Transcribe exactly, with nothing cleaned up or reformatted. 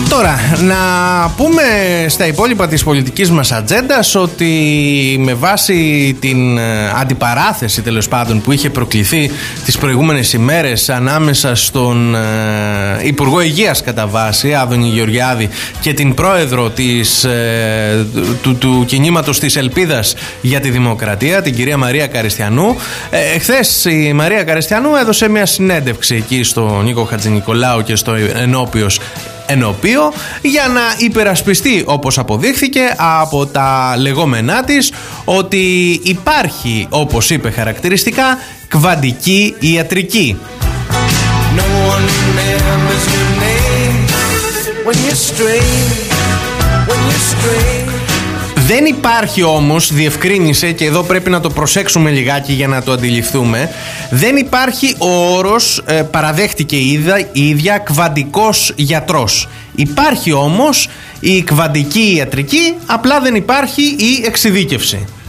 Τώρα, να πούμε στα υπόλοιπα της πολιτικής μας ατζέντας ότι με βάση την αντιπαράθεση τέλος πάντων που είχε προκληθεί τις προηγούμενες ημέρες ανάμεσα στον ε, Υπουργό Υγείας κατά βάση, Άδωνη Γεωργιάδη, και την πρόεδρο της, ε, του, του κινήματος της Ελπίδας για τη Δημοκρατία, την κυρία Μαρία Καριστιανού, ε, χθες η Μαρία Καριστιανού έδωσε μια συνέντευξη εκεί στο Νίκο Χατζηνικολάου και στο Ενώπιος Ενώπιο για να υπερασπιστεί, όπως αποδείχθηκε από τα λεγόμενά της, ότι υπάρχει, όπως είπε χαρακτηριστικά, κβαντική ιατρική. No one remembers your name when you're straight, when you're straight. Δεν υπάρχει όμως, διευκρίνησε, και εδώ πρέπει να το προσέξουμε λιγάκι για να το αντιληφθούμε, δεν υπάρχει ο όρος, ε, παραδέχτηκε η ίδια, η ίδια κβαντικός γιατρός. Υπάρχει όμως η κβαντική ιατρική, απλά δεν υπάρχει η εξειδίκευση.